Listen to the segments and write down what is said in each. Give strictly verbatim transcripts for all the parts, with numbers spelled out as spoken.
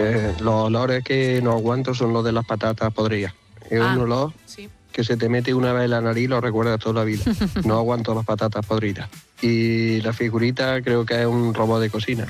Eh, los olores que no aguanto son los de las patatas podridas. Es Ah, un olor sí. que se te mete una vez en la nariz y lo recuerdas toda la vida. No aguanto las patatas podridas. Y la figurita creo que es un robot de cocina.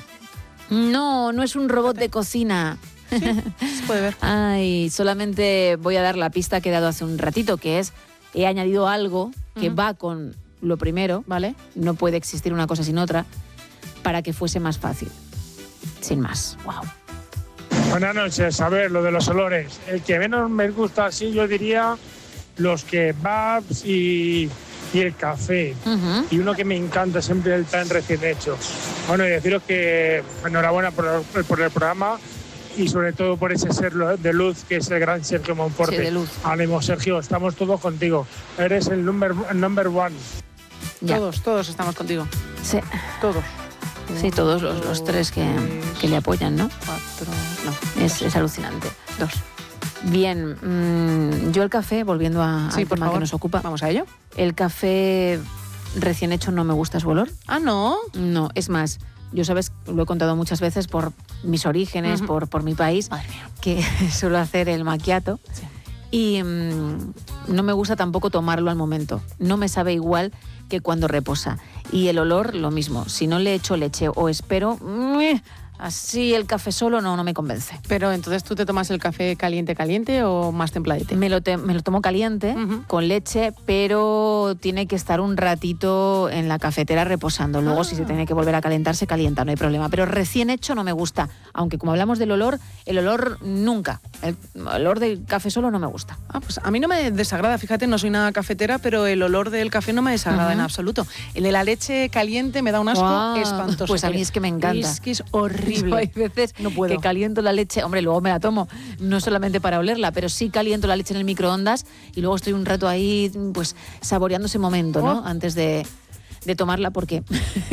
No, no es un robot de cocina. Sí, se puede ver. Ay, solamente voy a dar la pista que he dado hace un ratito, que es, he añadido algo que Ujú. va con lo primero, Vale. no puede existir una cosa sin otra, para que fuese más fácil. Sin más. Wow. Buenas noches. A ver, lo de los olores. El que menos me gusta así, yo diría los kebabs y, y el café. Uh-huh. Y uno que me encanta siempre el pan recién hecho. Bueno, y deciros que enhorabuena por, por el programa y sobre todo por ese ser de luz que es el gran Sergio Monforte. Sí, de luz. Ánimo, Sergio, estamos todos contigo. Eres el number, el number one. Ya. Todos, todos estamos contigo. Sí, Todos. sí, todos los, los tres que, que le apoyan, ¿no? Cuatro. No. Es, es alucinante. Dos. Bien, mmm, yo el café, volviendo a, Sí, al por tema favor. que nos ocupa, Vamos a ello. el café recién hecho no me gusta su olor. Ah, no. No, es más, yo sabes, lo he contado muchas veces por mis orígenes, Ujú. por, por mi país, Madre mía. que suelo hacer el macchiato. Sí. Y mmm, no me gusta tampoco tomarlo al momento. No me sabe igual que cuando reposa. Y el olor, lo mismo. Si no le echo leche o espero, ¡mue! Así el café solo no, no me convence. Pero entonces, ¿tú te tomas el café caliente, caliente o más templadito? Me lo, te- me lo tomo caliente, Ujú. con leche, pero tiene que estar un ratito en la cafetera reposando. Luego, Ah. si se tiene que volver a calentar, se calienta, no hay problema. Pero recién hecho no me gusta. Aunque como hablamos del olor, el olor nunca. El olor del café solo no me gusta. Ah, pues a mí no me desagrada, fíjate, no soy nada cafetera, pero el olor del café no me desagrada Ujú. en absoluto. El de la leche caliente me da un asco Guau, espantoso. pues a mí es que me encanta. Es que es horrible. Yo hay veces No puedo. que caliento la leche, hombre, luego me la tomo, no solamente para olerla, pero sí caliento la leche en el microondas y luego estoy un rato ahí, pues, saboreando ese momento, ¿no? Oh. Antes de, de tomarla, porque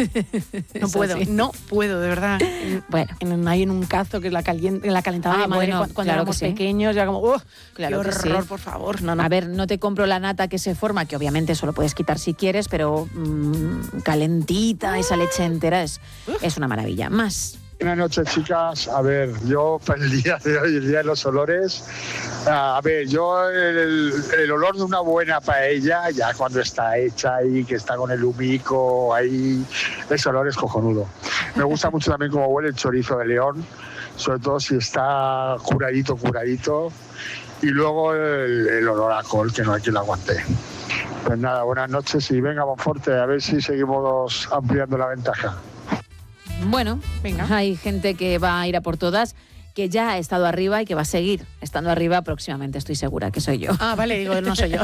No es puedo, así. no puedo, de verdad. Bueno. En, ahí en un cazo que la, calien- la calentaba Ah, mi madre bueno, cuando, cuando claro éramos que sí. pequeños, ya como, ¡oh! Claro qué que sí. horror, por favor! No, no. A ver, no te compro la nata que se forma, que obviamente eso lo puedes quitar si quieres, pero mmm, calentita, esa leche entera es, es una maravilla. Más. Buenas noches, chicas. A ver, yo para el día de hoy, el día de los olores, a ver, yo el, el olor de una buena paella, ya cuando está hecha ahí, que está con el humico ahí, ese olor es cojonudo. Me gusta mucho también cómo huele el chorizo de León, sobre todo si está curadito, curadito, y luego el, el olor a col, que no hay quien lo aguante. Pues nada, buenas noches y venga, Monforte, a ver si seguimos ampliando la ventaja. Bueno, Venga. hay gente que va a ir a por todas, que ya ha estado arriba y que va a seguir estando arriba próximamente, estoy segura que soy yo. Ah, vale, digo, no soy yo.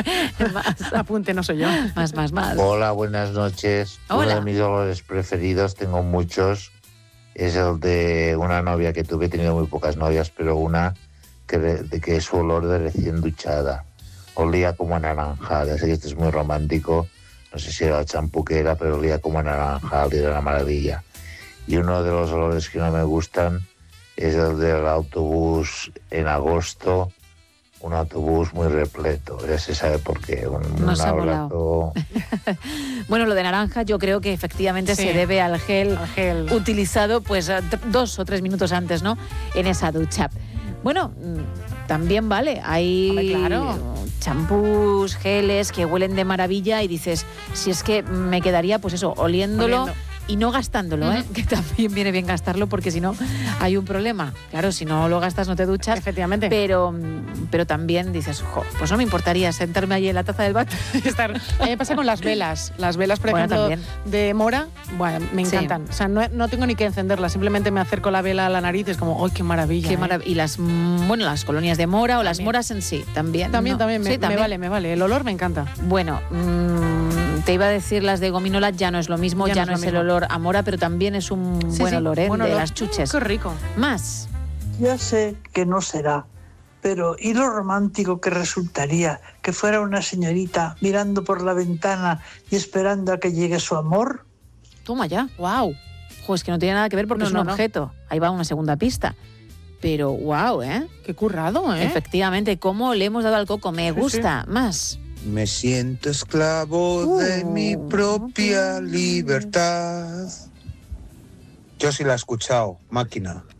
Más, Apunte, no soy yo. más, más, más. Hola, buenas noches. Hola. Uno de mis olores preferidos, tengo muchos, es el de una novia que tuve. He tenido muy pocas novias, pero una que, de que es su olor de recién duchada. Olía como a naranjal. Sé que esto es muy romántico, no sé si era el champú que era, pero olía como a naranjal y era una maravilla. Y uno de los olores que no me gustan es el del autobús en agosto, un autobús muy repleto, ya se sabe por qué. Un, Nos un ha abrazo. Bueno, lo de naranja yo creo que efectivamente Sí. se debe al gel, Al gel. utilizado pues a- dos o tres minutos antes, ¿no? En esa ducha. Bueno, mm, también vale, hay Hombre, claro. champús, geles que huelen de maravilla y dices, si es que me quedaría pues eso, oliéndolo. Oliendo. Y no gastándolo, ¿eh? Ujú. Que también viene bien gastarlo porque si no hay un problema. Claro, si no lo gastas no te duchas. Efectivamente. Pero, mm, pero también dices, jo, pues no me importaría sentarme allí en la taza del váter. Estar. A mí me pasa con las velas. Las velas, por Bueno, ejemplo, también. de mora, bueno, me Sí. encantan. O sea, no, no tengo ni que encenderlas, simplemente me acerco la vela a la nariz y es como, ¡ay, qué maravilla! Qué ¿eh? marav- Y las, mm, bueno, las colonias de mora o las También. moras en sí, también. También, ¿no? también, me, Sí, me también. vale, me vale. El olor me encanta. Bueno, mm, te iba a decir las de gominola, ya no es lo mismo, ya, Ya no no es es el lo mismo. olor a mora, pero también es un Sí, buen sí, olor, ¿eh? buen De olor. las chuches. Qué rico. Más. Ya sé que no será, pero ¿y lo romántico que resultaría que fuera una señorita mirando por la ventana y esperando a que llegue su amor? Toma ya. ¡Wow! Jo, es que no tiene nada que ver porque No, es un no, no. objeto. Ahí va una segunda pista. Pero wow, ¿eh? ¡Qué currado, eh! Efectivamente, cómo le hemos dado al coco. Me Sí, gusta. Más. Me siento esclavo de mi propia libertad. Yo sí la he escuchado, Máquina.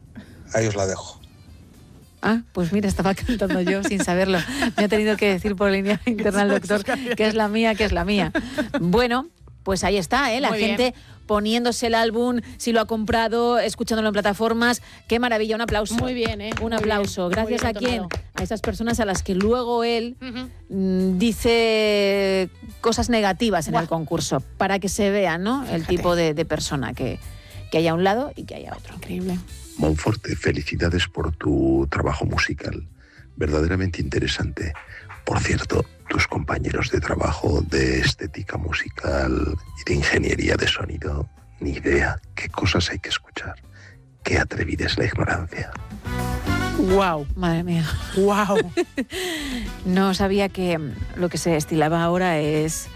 Ahí os la dejo. Ah, pues mira, estaba cantando yo sin saberlo. Me ha tenido que decir por línea interna el doctor que es la mía, que es la mía. Bueno, pues ahí está, ¿eh? La Muy gente bien. poniéndose el álbum, si lo ha comprado, escuchándolo en plataformas. Qué maravilla, un aplauso. Muy bien, ¿eh? Un Muy aplauso. bien, muy Gracias bien a quién? entonado. A esas personas a las que luego él Ujú. mm, dice cosas negativas en Buah. el concurso, para que se vea, ¿no? El Fíjate. tipo de, de persona que, que hay a un lado y que hay a otro. Increíble. Monforte, felicidades por tu trabajo musical, verdaderamente interesante. Por cierto, tus compañeros de trabajo de estética musical y de ingeniería de sonido, ni idea qué cosas hay que escuchar. Qué atrevida es la ignorancia. Wow. Madre mía. Wow. No sabía que mm, lo que se estilaba ahora es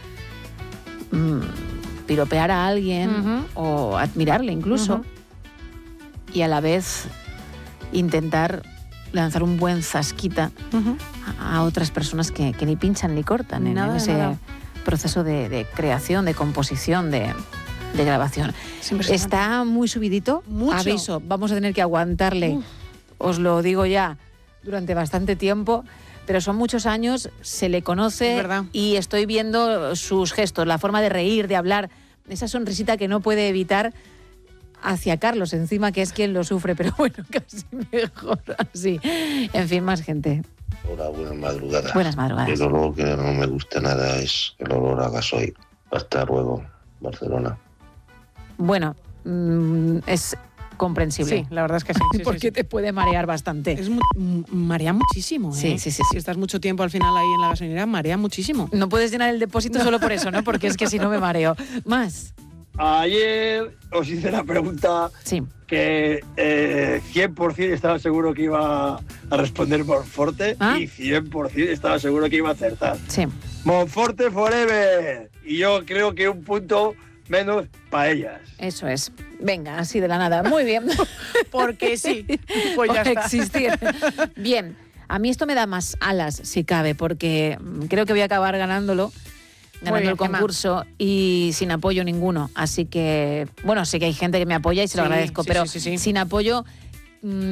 mm, piropear a alguien Ujú. o admirarle incluso, Ujú. y a la vez intentar lanzar un buen zasquita Ujú. a, a otras personas que, que ni pinchan ni cortan en, Nada, en ese nada. proceso de, de creación, de composición, de, de grabación. Es impresionante. Está muy subidito. Mucho. Aviso, vamos a tener que aguantarle. Uf. Os lo digo ya, durante bastante tiempo, pero son muchos años, se le conoce Es verdad. y estoy viendo sus gestos, la forma de reír, de hablar, esa sonrisita que no puede evitar hacia Carlos, encima que es quien lo sufre, pero bueno, casi mejor así. En fin, más gente. Hola, buenas madrugadas. Buenas madrugadas. El olor que no me gusta nada es el olor a gasoil. Hasta luego, Barcelona. Bueno, mm, es comprensible. Sí, la verdad es que sí. sí, sí, porque sí. te puede marear bastante. Es mu- m- marea muchísimo, ¿eh? Sí, sí, sí, sí. Si estás mucho tiempo al final ahí en la gasolinera, marea muchísimo. No puedes llenar el depósito solo por eso, ¿no? Porque es que si no me mareo. Más. Ayer os hice la pregunta Sí. que eh, cien por ciento estaba seguro que iba a responder Monforte ¿Ah? y cien por ciento estaba seguro que iba a acertar. Sí. Monforte forever. Y yo creo que un punto menos para ellas. Eso es. Venga, así de la nada. Muy bien. Porque sí. Pues ya Por está. existir. Bien. A mí esto me da más alas, si cabe, porque creo que voy a acabar ganándolo, ganando bien, el Gemma. concurso y sin apoyo ninguno. Así que, bueno, sí que hay gente que me apoya y se lo Sí, agradezco, sí, pero sí, sí, sí. sin apoyo... mm,